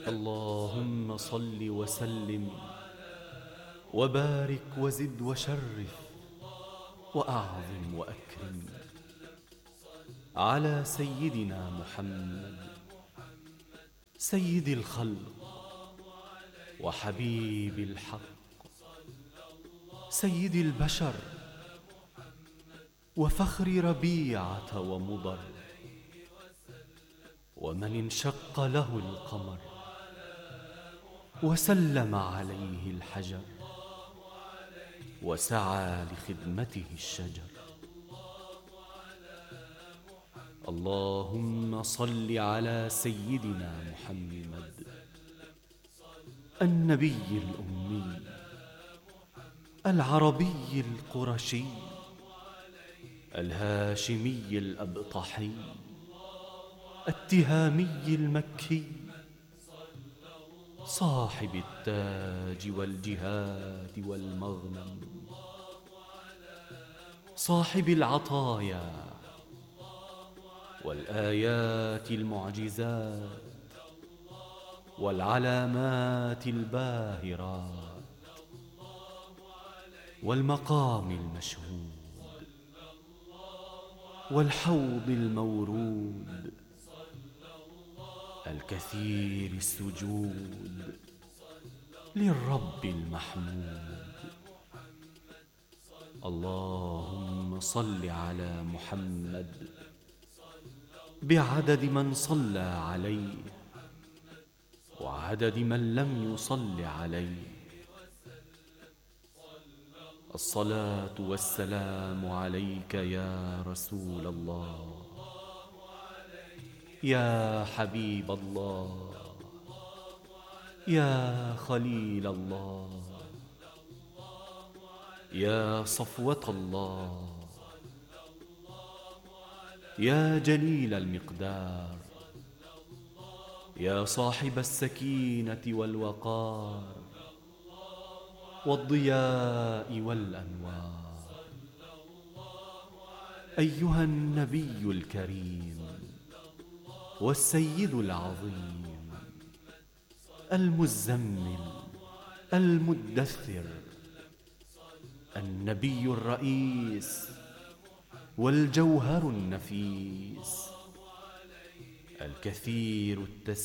اللهم صل وسلم وبارك وزد وشرف وأعظم وأكرم على سيدنا محمد سيد الخلق وحبيب الحق سيد البشر وفخر ربيعة ومضر ومن انشق له القمر وسلم عليه الحجر وسعى لخدمته الشجر. اللهم صل على سيدنا محمد النبي الأمي العربي القرشي الهاشمي الأبطحي التهامي المكي صاحب التاج والجهاد والمغنم صاحب العطايا والآيات المعجزات والعلامات الباهرات والمقام المشهود والحوض المورود الكثير السجود للرب المحمود. اللهم صل على محمد بعدد من صلى عليه وعدد من لم يصل عليه. الصلاة والسلام عليك يا رسول الله، يا حبيب الله، يا خليل الله، يا صفوة الله، يا جليل المقدار، يا صاحب السكينة والوقار والضياء والأنوار. أيها النبي الكريم والسيد العظيم المزمل المدثر، النبي الرئيس والجوهر النفيس الكثير التسبيح